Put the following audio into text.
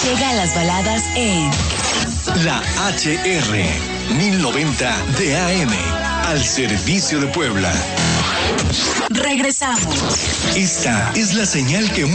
Llega a las baladas en La HR 1090 de AM, al servicio de Puebla. Regresamos. Esta es la señal que